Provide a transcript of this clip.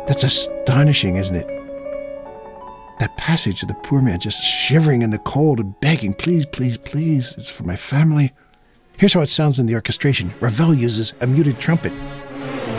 That's astonishing, isn't it? That passage of the poor man just shivering in the cold and begging, please, please, please, it's for my family. Here's how it sounds in the orchestration. Ravel uses a muted trumpet.